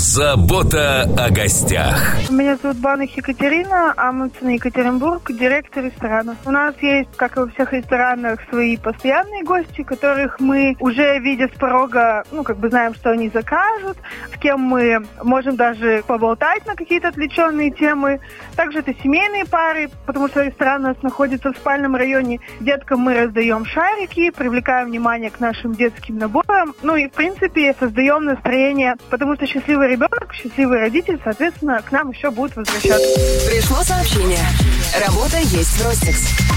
Забота о гостях. Меня зовут Баных Екатерина, Амундсен, Екатеринбург, директор ресторана. У нас есть, как и во всех ресторанах, свои постоянные гости, которых мы уже, видя с порога, знаем, что они закажут, с кем мы можем даже поболтать на какие-то отвлеченные темы. Также это семейные пары, потому что ресторан у нас находится в спальном районе. Деткам мы раздаем шарики, привлекаем внимание к нашим детским наборам. И, в принципе, создаем настроение, потому что счастливый ребенок, счастливый родитель, соответственно, к нам еще будут возвращаться. Пришло сообщение. Работа есть в Ростикс.